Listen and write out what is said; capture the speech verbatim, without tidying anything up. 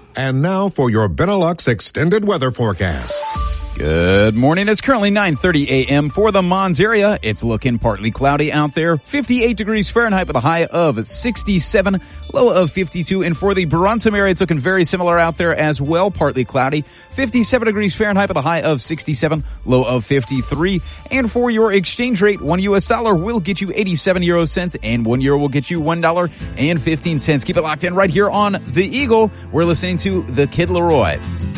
And now for your Benelux extended weather forecast. Good morning. It's currently nine thirty a.m. for the Mons area. It's looking partly cloudy out there. fifty-eight degrees Fahrenheit with a high of sixty-seven, low of fifty-two. And for the Bronson area, it's looking very similar out there as well. Partly cloudy. fifty-seven degrees Fahrenheit with a high of sixty-seven, low of fifty-three. And for your exchange rate, one U S dollar will get you eighty-seven euro cents and one euro will get you one dollar and fifteen cents. Keep it locked in right here on The Eagle. We're listening to The Kid Laroi.